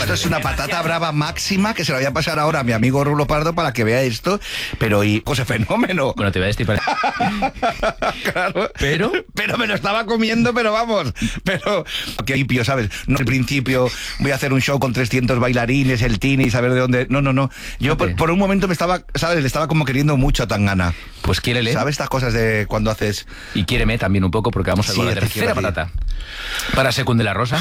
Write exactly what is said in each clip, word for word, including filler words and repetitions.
esto es una patata brava máxima que se la voy a pasar ahora a mi amigo Rulo Pardo para que vea esto, pero y José Fenómeno. Bueno, te voy a decir... Claro. Pero... Pero me lo estaba comiendo, pero vamos. Pero... Que limpio, ¿sabes? No al principio voy a hacer un show con trescientos bailarines, el Tini, y saber de dónde... No, no, no. Yo okay. por, por un momento me estaba, ¿sabes? Le estaba como queriendo mucho a Tangana. Pues quiérele. ¿Sabes estas cosas de cuando haces...? Y quiéreme también un poco, porque vamos a ver sí, la tercera patata. Para Secund de la Rosa.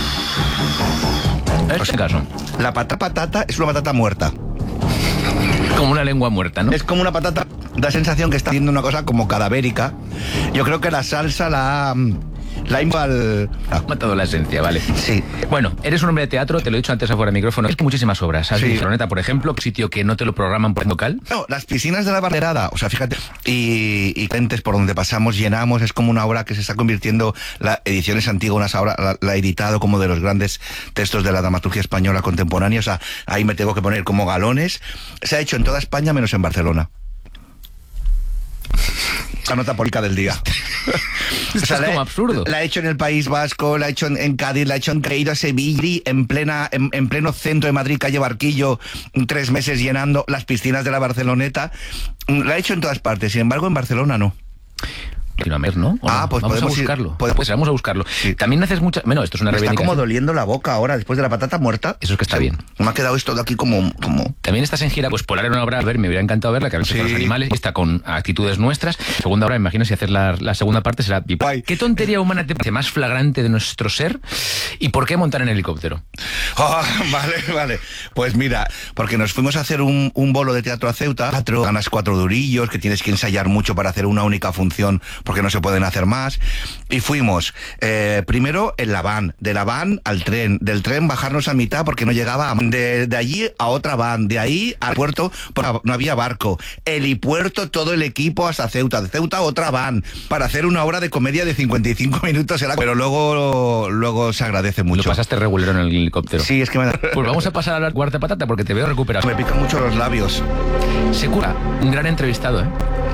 En este caso. La patata patata es una patata muerta. Como una lengua muerta, ¿no? Es como una patata, da sensación que está haciendo una cosa como cadavérica. Yo creo que la salsa la ha... La ha igual... Ha matado la esencia, vale. Sí. Bueno, eres un hombre de teatro, te lo he dicho antes afuera del micrófono. Es que muchísimas obras. ¿Sabes? Sí. Barceloneta, por ejemplo, un sitio que no te lo programan por local. No, las piscinas de la Barberada, o sea, fíjate, y, y frentes por donde pasamos, llenamos, es como una obra que se está convirtiendo, la Ediciones Antígonas ahora la, la ha editado como de los grandes textos de la dramaturgia española contemporánea, o sea, ahí me tengo que poner como galones. Se ha hecho en toda España menos en Barcelona. La nota política del día. Esto o sea, es como la, absurdo. La ha hecho en el País Vasco, la ha hecho en, en Cádiz, la ha hecho en Caído a Sevilla, en plena, en, en pleno centro de Madrid, calle Barquillo, tres meses llenando las piscinas de la Barceloneta. La ha hecho en todas partes, sin embargo en Barcelona no. ¿no? Ah, pues vamos a buscarlo. Ir, podemos... Pues vamos a buscarlo. Sí. También haces mucha... Bueno, esto es una Me reivindicación. Está como doliendo la boca ahora, después de la patata muerta. Eso es que está sí. bien. Me ha quedado esto de aquí como... como... También estás en gira, pues Polar era una obra, a ver, me hubiera encantado verla, que a veces sí. Con los animales, está con actitudes nuestras. Segunda obra, me imagino, si haces la, la segunda parte será... Ay. ¿Qué tontería humana te parece más flagrante de nuestro ser? ¿Y por qué montar en helicóptero? Oh, vale, vale. Pues mira, porque nos fuimos a hacer un, un bolo de teatro a Ceuta, teatro, ganas cuatro durillos, que tienes que ensayar mucho para hacer una única función, porque no se pueden hacer más, y fuimos eh, primero en la van, de la van al tren, del tren bajarnos a mitad porque no llegaba, de, de allí a otra van, de ahí al puerto, no había barco, helipuerto, todo el equipo hasta Ceuta, de Ceuta otra van, para hacer una obra de comedia de cincuenta y cinco minutos, pero luego luego se agradece mucho. Lo pasaste regulero en el helicóptero. Sí, es que me da... Pues vamos a pasar a la cuarta patata porque te veo recuperado. Me pican mucho los labios. Se cura, un gran entrevistado, ¿eh?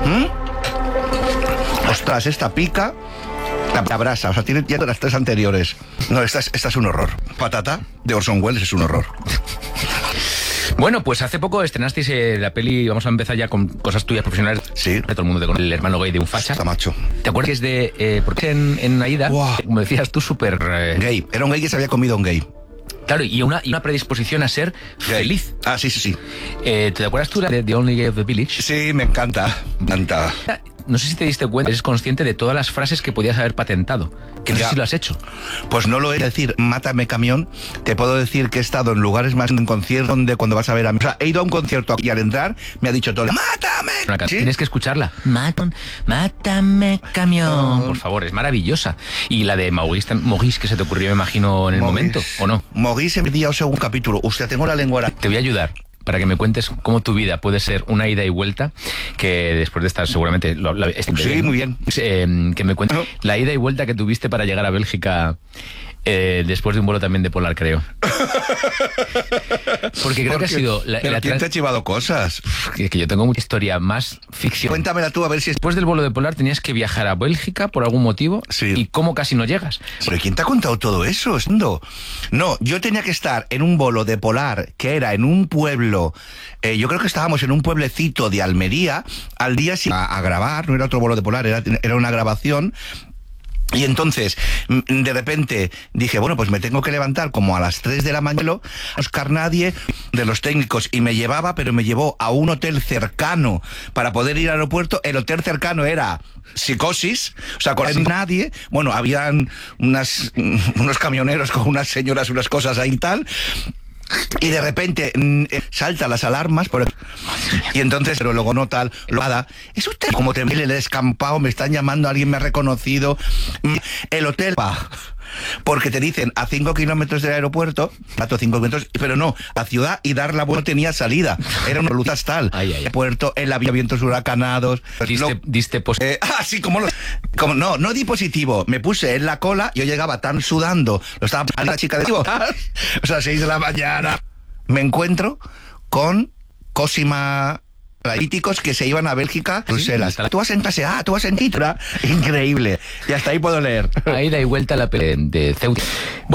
¿Mm? Ostras, esta pica... La brasa, o sea, tiene ya las tres anteriores. No, esta es, esta es un horror. Patata de Orson Welles es un horror. Bueno, pues hace poco estrenasteis eh, la peli, vamos a empezar ya con cosas tuyas profesionales. Sí. De todo el mundo, con el hermano gay de un facha. Está macho. ¿Te acuerdas que es de... Eh, porque en, en Aida, wow. Como decías tú, súper... Eh... Gay. Era un gay que se había comido a un gay. Claro, y una, y una predisposición a ser gay. Feliz. Ah, sí, sí, sí. Eh, ¿Te acuerdas tú de The Only Gay of the Village? Sí, me encanta. Me encanta. No sé si te diste cuenta, eres consciente de todas las frases que podías haber patentado. Que no ya. sé si lo has hecho. Pues no lo he de decir, mátame camión. Te puedo decir que he estado en lugares más en conciertos donde cuando vas a ver a mí. O sea, he ido a un concierto y al entrar me ha dicho todo. ¡Mátame! ¿Sí? Tienes que escucharla. Mátame, mátame camión. Por favor, es maravillosa. Y la de Maurice, Maurice que se te ocurrió, me imagino, en el Maurice. momento, ¿o no? Maurice me dio un capítulo. Usted, tengo la lengua ahora. Te voy a ayudar para que me cuentes cómo tu vida puede ser una ida y vuelta, que después de estar seguramente... Lo, lo, sí, bien, muy bien. Eh, que me cuentes la ida y vuelta que tuviste para llegar a Bélgica eh, después de un vuelo también de Polar, creo. Porque creo Porque, que ha sido... La, ¿Pero la quién te ha chivado cosas? Que, que yo tengo mucha historia más ficción. Cuéntamela tú a ver si... Es... Después del vuelo de Polar tenías que viajar a Bélgica por algún motivo. Sí. ¿Y cómo casi no llegas? ¿Pero quién te ha contado todo eso? No, no, yo tenía que estar en un vuelo de Polar que era en un pueblo... Eh, yo creo que estábamos en un pueblecito de Almería al día siguiente a, a grabar, no era otro vuelo de Polar, era, era una grabación. Y entonces, de repente, dije, bueno, pues me tengo que levantar como a las tres de la mañana, no buscar nadie de los técnicos, y me llevaba, pero me llevó a un hotel cercano para poder ir al aeropuerto. El hotel cercano era Psicosis, o sea, con nadie. Bueno, habían unas, unos camioneros con unas señoras, unas cosas ahí y tal. Y de repente eh, saltan las alarmas por el... y entonces, pero luego no tal, lo nada. Es usted como te el descampado, me están llamando, alguien me ha reconocido. El hotel va. Porque te dicen a cinco kilómetros del aeropuerto, dato cinco kilómetros, pero no, la ciudad y dar la vuelta tenía salida. Era una luz tal. Ay, ay, ay. Puerto, el avión, vientos huracanados. Diste, lo, diste positivo. Eh, ah, sí, como los. Como, no, no di positivo. Me puse en la cola, yo llegaba tan sudando. Lo estaba a la chica de. O sea, seis de la mañana. Me encuentro con Cosima. Analíticos que se iban a Bélgica, Bruselas. Sí, tú vas en clase A, tú vas en Titra. Increíble. Y hasta ahí puedo leer. Ahí da y vuelta la pelea de Ceuta.